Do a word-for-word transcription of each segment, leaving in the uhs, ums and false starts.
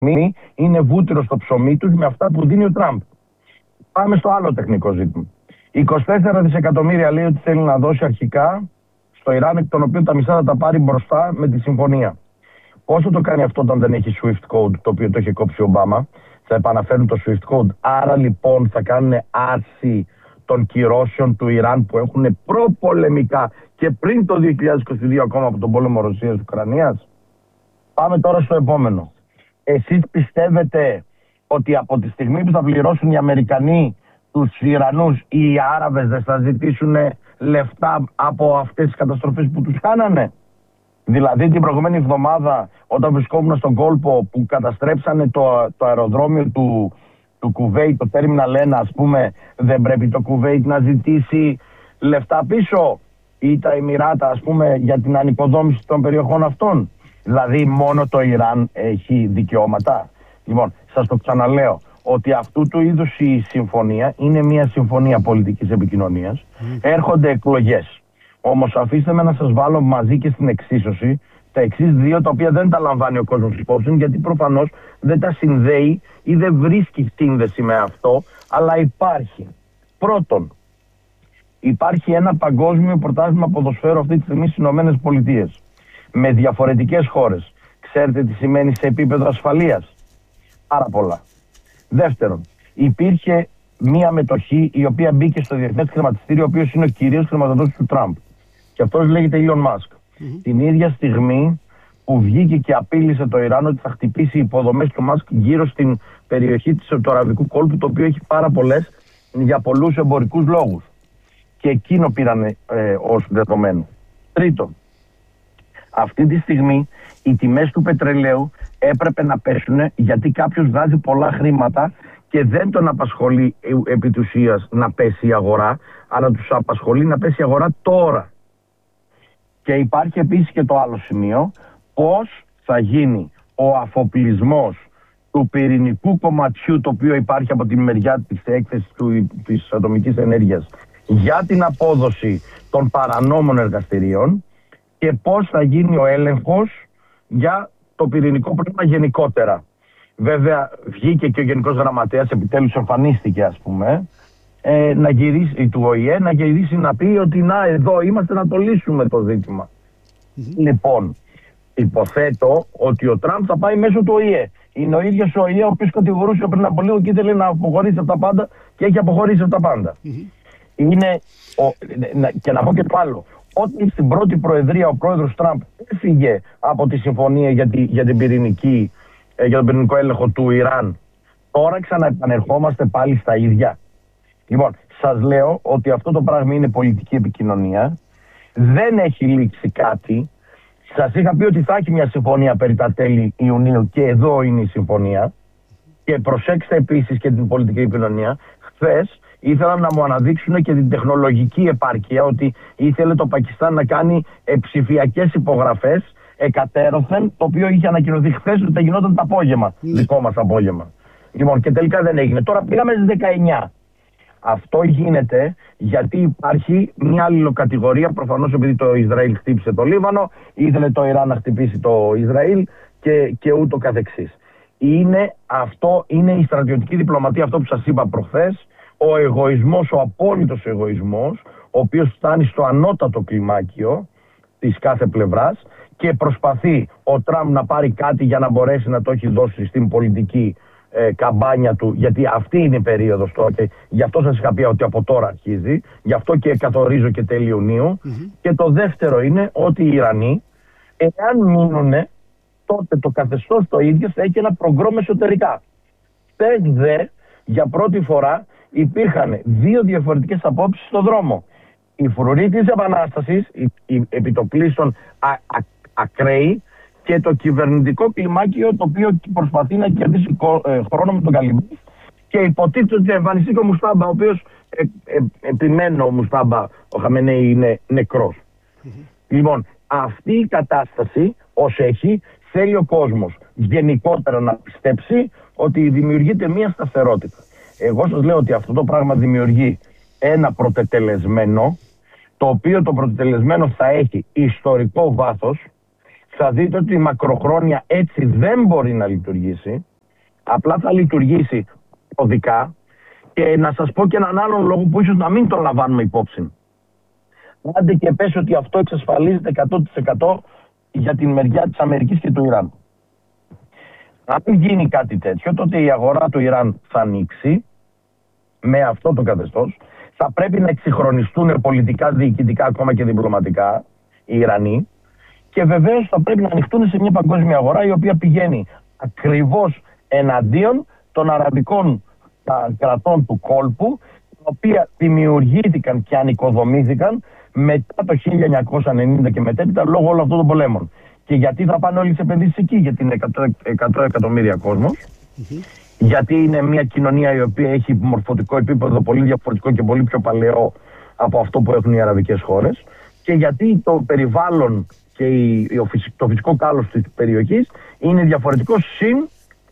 στιγμή είναι βούτυρο στο ψωμί τους με αυτά που δίνει ο Τραμπ. Πάμε στο άλλο τεχνικό ζήτημα. είκοσι τέσσερα δισεκατομμύρια λέει ότι θέλει να δώσει αρχικά στο Ιράν, εκ των οποίων τα μισά θα τα πάρει μπροστά με τη συμφωνία. Πόσο το κάνει αυτό όταν δεν έχει Swift Code, το οποίο το έχει κόψει ο Ομπάμα? Θα επαναφέρουν το Swift Code. Άρα λοιπόν θα κάνουν άρση των κυρώσεων του Ιράν που έχουν προπολεμικά και πριν το δύο χιλιάδες είκοσι δύο ακόμα από τον πόλεμο Ρωσίας-Ουκρανίας. Πάμε τώρα στο επόμενο. Εσείς πιστεύετε ότι από τη στιγμή που θα πληρώσουν οι Αμερικανοί τους Ιρανούς, οι Άραβες δεν θα ζητήσουν λεφτά από αυτές τις καταστροφές που τους κάνανε? Δηλαδή την προηγούμενη εβδομάδα όταν βρισκόμουν στον κόλπο που καταστρέψανε το, το αεροδρόμιο του, του Κουβέιτ, το Terminal ένα, ας πούμε, δεν πρέπει το Κουβέιτ να ζητήσει λεφτά πίσω ή τα Εμιράτα, ας πούμε, για την ανοικοδόμηση των περιοχών αυτών? Δηλαδή μόνο το Ιράν έχει δικαιώματα? Λοιπόν, σας το ξαναλέω ότι αυτού του είδους η συμφωνία είναι μια συμφωνία πολιτικής επικοινωνίας. Mm. Έρχονται εκλογές. Όμως αφήστε με να σας βάλω μαζί και στην εξίσωση τα εξής δύο, τα οποία δεν τα λαμβάνει ο κόσμος υπόψη, γιατί προφανώς δεν τα συνδέει ή δεν βρίσκει σύνδεση με αυτό, αλλά υπάρχει. Πρώτον, υπάρχει ένα παγκόσμιο πρωτάθλημα ποδοσφαίρου αυτή τη στιγμή στις Ηνωμένες Πολιτείες με διαφορετικές χώρες. Ξέρετε τι σημαίνει σε επίπεδο ασφαλείας? Πάρα πολλά. Δεύτερον, υπήρχε μία μετοχή η οποία μπήκε στο διεθνές χρηματιστήριο, ο οποίος είναι ο κυρίως χρηματοδότης του Τραμπ. Και αυτός λέγεται Elon Musk. Mm-hmm. Την ίδια στιγμή που βγήκε και απείλησε το Ιράν ότι θα χτυπήσει υποδομές του Musk γύρω στην περιοχή της, του Αραβικού κόλπου, το οποίο έχει πάρα πολλές για πολλούς εμπορικούς λόγους. Και εκείνο πήρανε ε, ως δεδομένο. Τρίτον, αυτή τη στιγμή οι τιμές του πετρελαίου έπρεπε να πέσουν γιατί κάποιος βγάζει πολλά χρήματα και δεν τον απασχολεί επί της ουσίας να πέσει η αγορά, αλλά τους απασχολεί να πέσει η αγορά τώρα. Και υπάρχει επίσης και το άλλο σημείο, πώς θα γίνει ο αφοπλισμός του πυρηνικού κομματιού, το οποίο υπάρχει από τη μεριά της έκθεσης του, της ατομικής ενέργειας, για την απόδοση των παρανόμων εργαστηρίων, και πώς θα γίνει ο έλεγχος για το πυρηνικό πρόγραμμα γενικότερα. Βέβαια βγήκε και ο Γενικός Γραμματέας, επιτέλους εμφανίστηκε, ας πούμε, ε, να γυρίσει, του Ο Η Ε, να γυρίσει να πει ότι να, εδώ είμαστε να το λύσουμε το ζήτημα. Mm-hmm. Λοιπόν, υποθέτω ότι ο Τραμπ θα πάει μέσω του Ο Η Ε. Είναι ο ίδιος ο Ο Η Ε ο οποίος κατηγορούσε πριν από λίγο και ήθελε να αποχωρήσει από τα πάντα και έχει αποχωρήσει από τα πάντα. Mm-hmm. Είναι, ο, και να πω και το άλλο. Όταν στην πρώτη προεδρία ο πρόεδρος Τραμπ έφυγε από τη συμφωνία για, τη, για, την πυρηνική, για τον πυρηνικό έλεγχο του Ιράν, τώρα ξαναεπανερχόμαστε πάλι στα ίδια. Λοιπόν, σας λέω ότι αυτό το πράγμα είναι πολιτική επικοινωνία. Δεν έχει λήξει κάτι. Σας είχα πει ότι θα έχει μια συμφωνία περί τα τέλη Ιουνίου και εδώ είναι η συμφωνία. Και προσέξτε επίσης και την πολιτική επικοινωνία. Χθες ήθελαν να μου αναδείξουν και την τεχνολογική επάρκεια, ότι ήθελε το Πακιστάν να κάνει ψηφιακές υπογραφές εκατέρωθεν, το οποίο είχε ανακοινωθεί χθες ότι θα γινόταν το απόγευμα, mm. δικό μας απόγευμα. Λοιπόν, και τελικά δεν έγινε. Τώρα πήγαμε στις δεκαεννιά. Αυτό γίνεται γιατί υπάρχει μια αλληλοκατηγορία, προφανώς επειδή το Ισραήλ χτύπησε το Λίβανο, ήθελε το Ιράν να χτυπήσει το Ισραήλ και, και ούτω καθεξής. Είναι, αυτό είναι η στρατιωτική διπλωματία, αυτό που σας είπα προχθές, ο εγωισμός, ο απόλυτος εγωισμός, ο οποίος φτάνει στο ανώτατο κλιμάκιο της κάθε πλευράς και προσπαθεί ο Τραμπ να πάρει κάτι για να μπορέσει να το έχει δώσει στην πολιτική ε, καμπάνια του, γιατί αυτή είναι η περίοδος τώρα και γι' αυτό σας είχα πει ότι από τώρα αρχίζει, γι' αυτό και καθορίζω και τέλη Ιουνίου. Mm-hmm. Και το δεύτερο είναι ότι οι Ιρανοί, εάν μείνουνε, τότε το καθεστώς το ίδιο θα έχει ένα προγκρόμ εσωτερικά. Χθες δε, για πρώτη φορά, υπήρχαν δύο διαφορετικές απόψεις στον δρόμο. Η φρουρή της Επανάστασης, η, η επιτοπλίστων α, α, ακραίοι, και το κυβερνητικό κλιμάκιο, το οποίο προσπαθεί να κερδίσει ε, χρόνο με τον Καλυμπή, και υποτίθεται ότι θα εμφανιστεί και ο Μουστάμπα, ο οποίος ε, ε, επιμένω ο Μουστάμπα, ο Χαμενέι, είναι νεκρός. Mm-hmm. Λοιπόν, αυτή η κατάσταση ως έχει, θέλει ο κόσμος γενικότερα να πιστέψει ότι δημιουργείται μια σταθερότητα. Εγώ σας λέω ότι αυτό το πράγμα δημιουργεί ένα πρωτετελεσμένο, το οποίο το πρωτετελεσμένο θα έχει ιστορικό βάθος. Θα δείτε ότι η μακροχρόνια έτσι δεν μπορεί να λειτουργήσει. Απλά θα λειτουργήσει οδικά. Και να σας πω και έναν άλλον λόγο που ίσως να μην τον λαμβάνουμε υπόψη. Άντε και πες ότι αυτό εξασφαλίζεται εκατό τοις εκατό για την μεριά της Αμερικής και του Ιράν. Αν γίνει κάτι τέτοιο, τότε η αγορά του Ιράν θα ανοίξει με αυτό το καθεστώς. Θα πρέπει να εξυγχρονιστούν πολιτικά, διοικητικά, ακόμα και διπλωματικά οι Ιρανοί. Και βεβαίως θα πρέπει να ανοιχτούν σε μια παγκόσμια αγορά η οποία πηγαίνει ακριβώς εναντίον των αραβικών κρατών του κόλπου, τα οποία δημιουργήθηκαν και ανοικοδομήθηκαν μετά το χίλια εννιακόσια ενενήντα και μετέπειτα λόγω όλων αυτών των πολέμων. Και γιατί θα πάνε όλες τις επενδύσεις εκεί? Γιατί είναι εκατό εκατομμύρια κόσμος, mm-hmm. γιατί είναι μια κοινωνία η οποία έχει μορφωτικό επίπεδο πολύ διαφορετικό και πολύ πιο παλαιό από αυτό που έχουν οι αραβικές χώρες, και γιατί το περιβάλλον και η, το φυσικό κάλος της περιοχής είναι διαφορετικό συν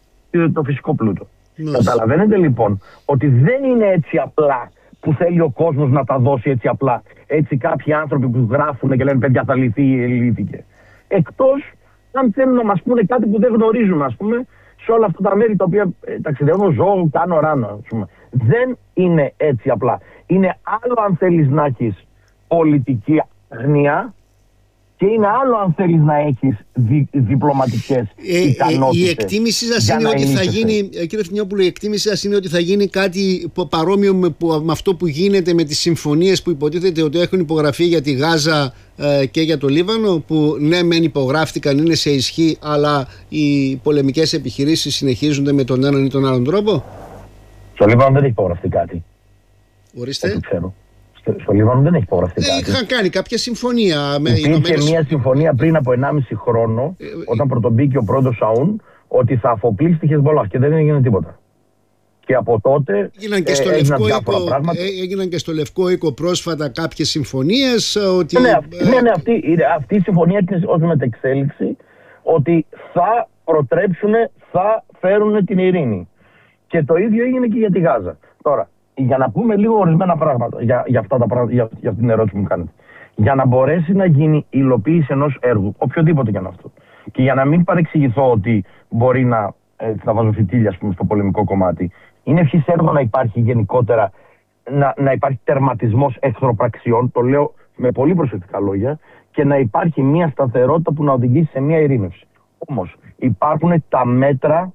το φυσικό πλούτο. Mm. Καταλαβαίνετε λοιπόν ότι δεν είναι έτσι απλά που θέλει ο κόσμος να τα δώσει έτσι απλά. Έτσι κάποιοι άνθρωποι που γράφουν και λένε παιδιά θα λυθεί ή λύθηκε. Εκτός αν θέλουν να μας πούνε κάτι που δεν γνωρίζουμε, ας πούμε, σε όλα αυτά τα μέρη τα οποία ε, ταξιδεύω, ζω, κάνω ράνο, ας πούμε. Δεν είναι έτσι απλά. Είναι άλλο αν θέλεις να έχεις πολιτική αγνία, και είναι άλλο αν θέλεις να έχεις δι, διπλωματικές ε, ικανότητες. Η εκτίμησή σας είναι ότι θα γίνει, κύριε Ευθυμιόπουλο, η εκτίμησή σας είναι ότι θα γίνει κάτι παρόμοιο με, με αυτό που γίνεται με τις συμφωνίες που υποτίθεται ότι έχουν υπογραφεί για τη Γάζα ε, και για το Λίβανο, που ναι μεν υπογράφτηκαν, είναι σε ισχύ, αλλά οι πολεμικές επιχειρήσεις συνεχίζονται με τον έναν ή τον άλλον τρόπο. Στο Λίβανο δεν έχει υπογραφεί κάτι. Ορίστε. Δεν ξέρω. Στο Λίβανο δεν έχει υπογραφεί κάτι. Είχαν κάνει κάποια συμφωνία. Υπήρχε Ηνωμένες... μια συμφωνία πριν από ενάμιση χρόνο, ε, όταν πρωτομπήκε ο πρώτος Σαούν, ότι θα αφοπλίσει τη Χεσμολάχ, και δεν έγινε τίποτα. Και από τότε έγιναν και στο, ε, Λευκό, οίκο, έγιναν και στο Λευκό Οίκο πρόσφατα κάποιες συμφωνίες. Ότι... Ναι, αυτή, ναι, ναι, αυτή, αυτή η συμφωνία είναι ως μετεξέλιξη, ότι θα προτρέψουν, θα φέρουν την ειρήνη. Και το ίδιο έγινε και για τη Γάζα. Τώρα, για να πούμε λίγο ορισμένα πράγματα για, για, αυτά τα πράγματα, για, για αυτή την ερώτηση που μου κάνετε. Για να μπορέσει να γίνει υλοποίηση ενός έργου, οποιοδήποτε και αν αυτό, και για να μην παρεξηγηθώ ότι μπορεί να, ε, να βάζω φυτίλια, ας πούμε, στο πολεμικό κομμάτι, είναι ευχής έργο να υπάρχει γενικότερα, να, να υπάρχει τερματισμός εχθροπραξιών, το λέω με πολύ προσεκτικά λόγια, και να υπάρχει μια σταθερότητα που να οδηγήσει σε μια ειρήνευση. Όμως υπάρχουν τα μέτρα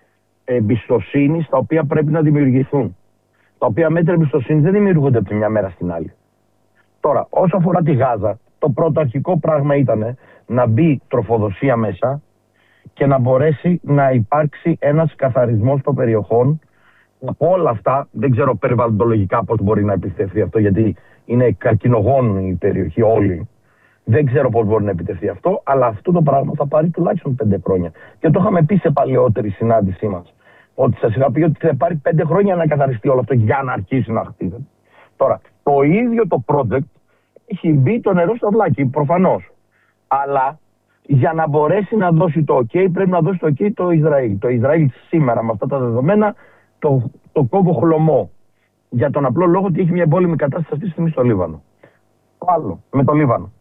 εμπιστοσύνης τα οποία πρέπει να δημιουργηθούν. Τα οποία μέτρα εμπιστοσύνης δεν δημιουργούνται από τη μια μέρα στην άλλη. Τώρα, όσο αφορά τη Γάζα, το πρώτο αρχικό πράγμα ήταν να μπει τροφοδοσία μέσα και να μπορέσει να υπάρξει ένας καθαρισμός των περιοχών. Από όλα αυτά, δεν ξέρω περιβαλλοντολογικά πώς μπορεί να επιτευχθεί αυτό, γιατί είναι καρκινογόνη η περιοχή όλη. Δεν ξέρω πώς μπορεί να επιτευχθεί αυτό, αλλά αυτό το πράγμα θα πάρει τουλάχιστον πέντε χρόνια. Και το είχαμε πει σε παλαιότερη συνάντησή μας. Ότι σας είχα πει ότι θα πάρει πέντε χρόνια να καθαριστεί όλο αυτό για να αρχίσει να χτίζεται. Τώρα, το ίδιο το project έχει μπει το νερό στο βλάκι, προφανώς. Αλλά για να μπορέσει να δώσει το OK, πρέπει να δώσει το OK το Ισραήλ. Το Ισραήλ σήμερα, με αυτά τα δεδομένα, το, το κόβω χλωμό. Για τον απλό λόγο ότι έχει μια εμπόλεμη κατάσταση αυτή τη στιγμή στο Λίβανο. Το άλλο, με το Λίβανο.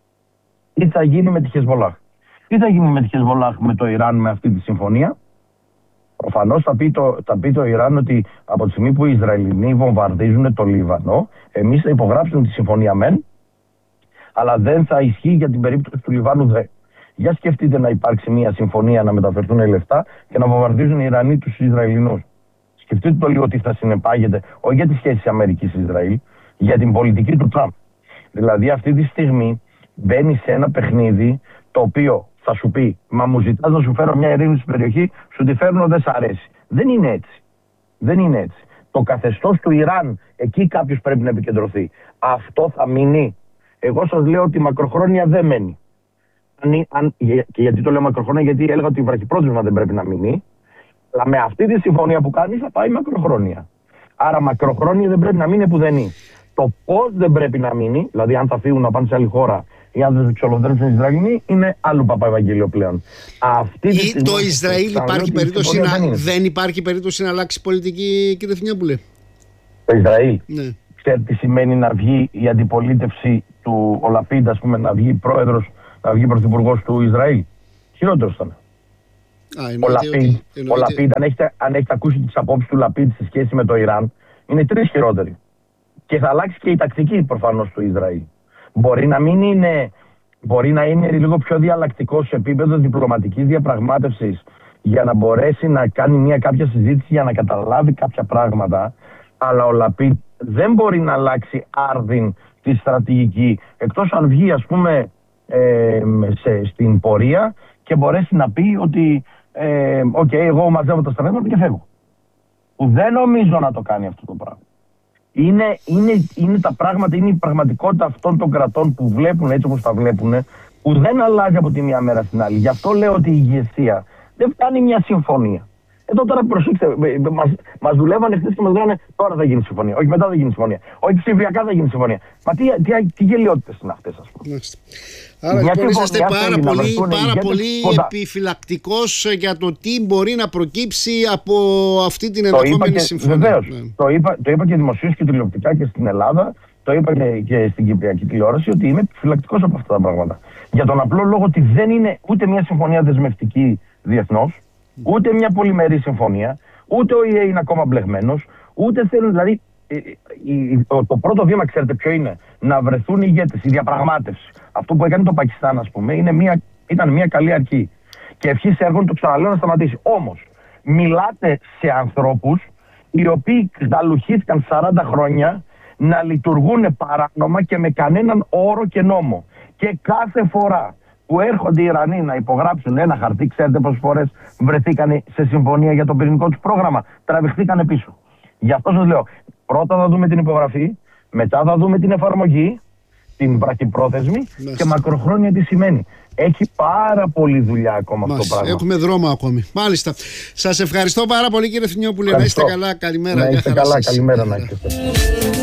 Τι θα γίνει με τη Χεσμολάχ. Τι θα γίνει με τη Χεσμολάχ, με το Ιράν, με αυτή τη συμφωνία. Προφανώς θα πει, το, θα πει το Ιράν ότι από τη στιγμή που οι Ισραηλινοί βομβαρδίζουν το Λίβανο, εμείς θα υπογράψουμε τη συμφωνία μεν, αλλά δεν θα ισχύει για την περίπτωση του Λιβάνου δε. Για σκεφτείτε να υπάρξει μια συμφωνία, να μεταφερθούν λεφτά και να βομβαρδίζουν οι Ιρανοί τους Ισραηλινούς. Σκεφτείτε το λίγο τι θα συνεπάγεται, όχι για τις σχέσεις Αμερικής-Ισραήλ, για την πολιτική του Τραμπ. Δηλαδή αυτή τη στιγμή μπαίνει σε ένα παιχνίδι το οποίο θα σου πει, μα μου ζητάς να σου φέρω μια ειρήνη στην περιοχή, σου τη φέρνω, δεν σ' αρέσει. Δεν είναι έτσι. Δεν είναι έτσι. Το καθεστώς του Ιράν, εκεί κάποιος πρέπει να επικεντρωθεί. Αυτό θα μείνει. Εγώ σας λέω ότι μακροχρόνια δεν μένει. Αν, αν, και γιατί το λέω μακροχρόνια, γιατί έλεγα ότι η βραχυπρόθεσμα δεν πρέπει να μείνει. Αλλά με αυτή τη συμφωνία που κάνει θα πάει μακροχρόνια. Άρα μακροχρόνια δεν πρέπει να μείνει επουδενή. Το πώς δεν πρέπει να μείνει, δηλαδή αν θα φύγουν να πάνε σε άλλη χώρα ή αν δεν ξολοδρέψουν οι Ισραηλοί, είναι άλλο παπαευαγγέλιο πλέον. Αυτή ή στιγμή, το Ισραήλ υπάρχει περίπτωση να, δεν, δεν υπάρχει περίπτωση να αλλάξει πολιτική, κύριε Ευθυμιόπουλε. Το Ισραήλ. Ναι. Ξέρετε τι σημαίνει να βγει η αντιπολίτευση του Ολαπίντ, ας πούμε, να βγει πρόεδρος, να βγει πρωθυπουργός του Ισραήλ. Χειρότερος ήταν. Ο Λαπίντ, ο Λαπίντ αν, έχετε, αν έχετε ακούσει τις απόψεις του Λαπίντ σε σχέση με το Ιράν, είναι τρεις χειρότεροι. Και θα αλλάξει και η τακτική προφανώς του Ισραήλ. Μπορεί να μην είναι, μπορεί να είναι λίγο πιο διαλλακτικό σε επίπεδο διπλωματικής διαπραγμάτευσης για να μπορέσει να κάνει μια κάποια συζήτηση για να καταλάβει κάποια πράγματα. Αλλά ο Λαπίντ δεν μπορεί να αλλάξει άρδιν τη στρατηγική, εκτός αν βγει ας πούμε ε, σε, στην πορεία και μπορέσει να πει ότι ε, «ΟΚ, okay, εγώ μαζεύω τα στρατεύματα και φεύγω». Που δεν νομίζω να το κάνει αυτό το πράγμα. Είναι, είναι, είναι τα πράγματα, είναι η πραγματικότητα αυτών των κρατών που βλέπουν έτσι όπως τα βλέπουν, που δεν αλλάζει από τη μία μέρα στην άλλη. Γι' αυτό λέω ότι η ηγεσία δεν φτάνει μια συμφωνία. Εδώ τώρα προσέξτε, μας, μας δουλεύανε χθες και μας λέγανε τώρα θα γίνει συμφωνία. Όχι, μετά θα γίνει συμφωνία. Όχι, ψηφιακά θα γίνει συμφωνία. Μα τι, τι, τι γελιότητες είναι αυτές, ας πούμε. Άρα λοιπόν είσαστε πάρα πολύ, πάρα πολύ επιφυλακτικός για το τι μπορεί να προκύψει από αυτή την ενδεχόμενη συμφωνία. Βεβαίως. Ναι. Το, είπα, το είπα και δημοσίως και τηλεοπτικά και στην Ελλάδα. Το είπα και, και στην κυπριακή τηλεόραση ότι είμαι επιφυλακτικός από αυτά τα πράγματα. Για τον απλό λόγο ότι δεν είναι ούτε μια συμφωνία δεσμευτική διεθνώς, ούτε μια πολυμερή συμφωνία, ούτε ο ι έι είναι ακόμα μπλεγμένος, ούτε θέλουν, δηλαδή, το πρώτο βήμα, ξέρετε ποιο είναι, να βρεθούν οι ηγέτες, η διαπραγμάτευση. Αυτό που έκανε το Πακιστάν, ας πούμε, είναι μια, ήταν μια καλή αρχή. Και ευχής έργων, το ξαναλέω, να σταματήσει. Όμως, μιλάτε σε ανθρώπους οι οποίοι ξαλουχήθηκαν σαράντα χρόνια να λειτουργούν παράνομα και με κανέναν όρο και νόμο. Και κάθε φορά που έρχονται οι Ιρανοί να υπογράψουν ένα χαρτί, ξέρετε πόσες φορές βρεθήκαν σε συμφωνία για το πυρηνικό τους πρόγραμμα, τραβηχθήκανε πίσω. Γι' αυτό σας λέω, πρώτα θα δούμε την υπογραφή, μετά θα δούμε την εφαρμογή, την βραχυπρόθεσμη και μακροχρόνια τι σημαίνει. Έχει πάρα πολλή δουλειά ακόμα αυτό το πράγμα. Έχουμε δρόμο ακόμη. Μάλιστα. Σας ευχαριστώ πάρα πολύ, κύριε Θηνιόπουλε. Να είστε καλά. Καλημέρα. Να είστε καλά. Καλημέρα να είστε.